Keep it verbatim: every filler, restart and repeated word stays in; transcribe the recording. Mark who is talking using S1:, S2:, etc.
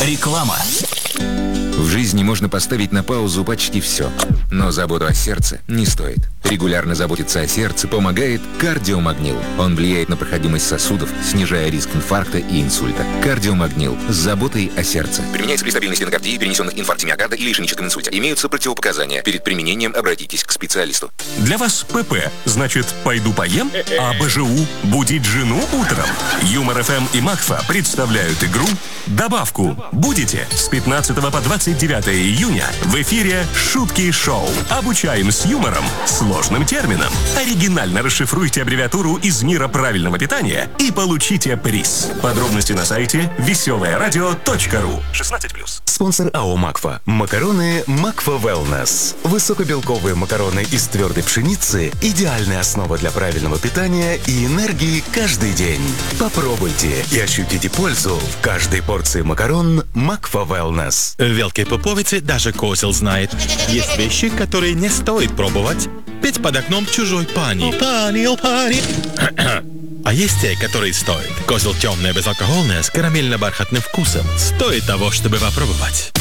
S1: Реклама.
S2: В жизни можно поставить на паузу почти все, но заботу о сердце не стоит. Регулярно заботиться о сердце помогает кардиомагнил. Он влияет на проходимость сосудов, снижая риск инфаркта и инсульта. Кардиомагнил с заботой о сердце. Применяется при стабильной стенокардии, перенесенных инфаркте миокарда или ишемическом инсульте. Имеются противопоказания. Перед применением обратитесь к специалисту.
S3: Для вас ПП значит «пойду поем», а БЖУ «будить жену утром». Юмор ФМ и Макфа представляют игру «Добавку». Будете с пятнадцатого по двадцать девятое июня в эфире «Шутки шоу». Обучаем с юмором сложным терминам. Оригинально расшифруйте аббревиатуру из мира правильного питания и получите приз. Подробности на сайте веселое радио точка ру. шестнадцать плюс.
S4: Спонсор АО «Макфа». Макароны «Макфа Wellness». Высокобелковые макароны из твердой пшеницы – идеальная основа для правильного питания и энергии каждый день. Попробуйте и ощутите пользу в каждой порции макарон «Макфа Wellness».
S5: В Велкой Поповице даже козел знает. Есть вещи, которые не стоит пробовать. Петь под окном чужой пани. Пани, о пани. А есть те, которые стоит. Козел темное, безалкогольное, с карамельно-бархатным вкусом. Стоит того, чтобы попробовать.